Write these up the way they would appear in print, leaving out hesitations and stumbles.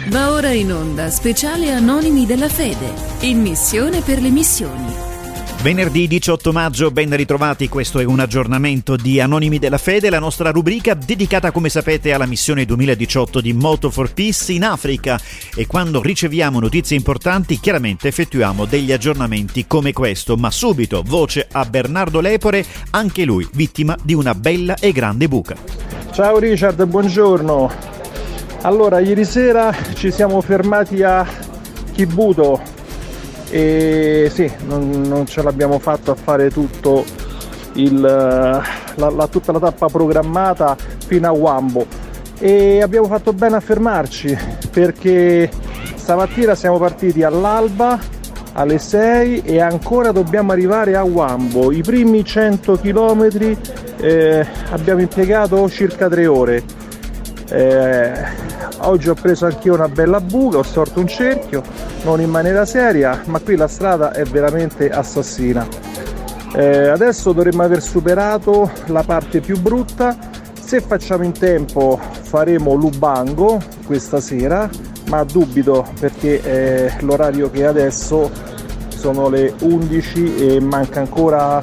Va ora in onda speciale Anonimi della Fede, in missione per le missioni. Venerdì 18 maggio, ben ritrovati, questo è un aggiornamento di Anonimi della Fede, la nostra rubrica dedicata, come sapete, alla missione 2018 di Moto for Peace in Africa, e quando riceviamo notizie importanti chiaramente effettuiamo degli aggiornamenti come questo, ma subito voce a Bernardo Lepore, anche lui vittima di una bella e grande buca. Ciao Richard, buongiorno. Allora, ieri sera ci siamo fermati a Kibuto e sì, non ce l'abbiamo fatto a fare tutto tutta la tappa programmata fino a Wambo, e abbiamo fatto bene a fermarci perché stamattina siamo partiti all'alba alle 6 e ancora dobbiamo arrivare a Wambo. I primi 100 km abbiamo impiegato circa 3 ore. Oggi ho preso anch'io una bella buca, ho sorto un cerchio, non in maniera seria, ma qui la strada è veramente assassina. Adesso dovremmo aver superato la parte più brutta. Se facciamo in tempo faremo Lubango questa sera, ma dubito perché l'orario che adesso sono le 11 e mancano ancora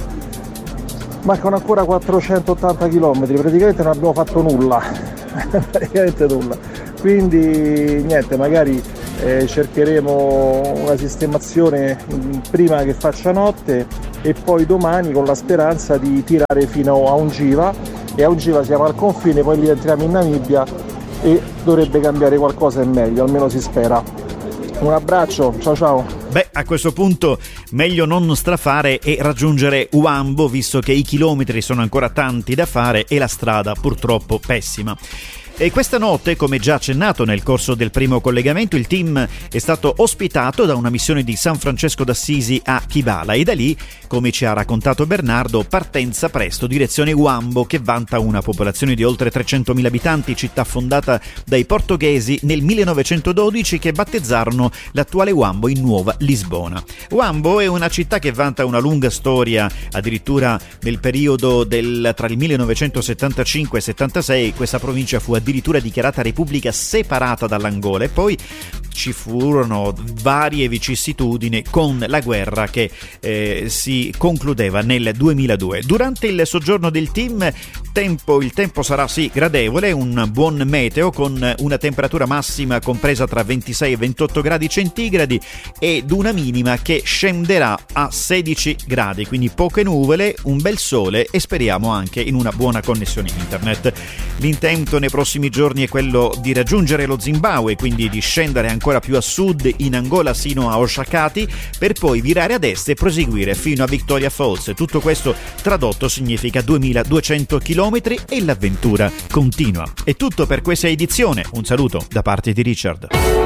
480 km, praticamente non abbiamo fatto nulla. Praticamente nulla, quindi niente, magari cercheremo una sistemazione prima che faccia notte e poi domani con la speranza di tirare fino a Ungiva, e a Ungiva siamo al confine, poi lì entriamo in Namibia e dovrebbe cambiare qualcosa in meglio, almeno si spera. Un abbraccio, ciao ciao. Beh, a questo punto meglio non strafare e raggiungere Wambo, visto che i chilometri sono ancora tanti da fare e la strada purtroppo pessima. E questa notte, come già accennato nel corso del primo collegamento, il team è stato ospitato da una missione di San Francesco d'Assisi a Kibala, e da lì, come ci ha raccontato Bernardo, partenza presto direzione Wambo, che vanta una popolazione di oltre 300.000 abitanti, città fondata dai portoghesi nel 1912 che battezzarono l'attuale Wambo in Nuova Lisbona. Wambo è una città che vanta una lunga storia, addirittura nel periodo tra il 1975 e 76 questa provincia fu addirittura dichiarata repubblica separata dall'Angola, e poi ci furono varie vicissitudini con la guerra che si concludeva nel 2002. Durante il soggiorno del team il tempo sarà sì gradevole, un buon meteo con una temperatura massima compresa tra 26 e 28 gradi centigradi ed una minima che scenderà a 16 gradi, quindi poche nuvole, un bel sole e speriamo anche in una buona connessione internet. L'intento nei prossimi giorni è quello di raggiungere lo Zimbabwe, quindi di scendere ancora più a sud in Angola sino a Oshakati, per poi virare ad est e proseguire fino a Victoria Falls. Tutto questo tradotto significa 2200 km e l'avventura continua. È tutto per questa edizione, un saluto da parte di Richard.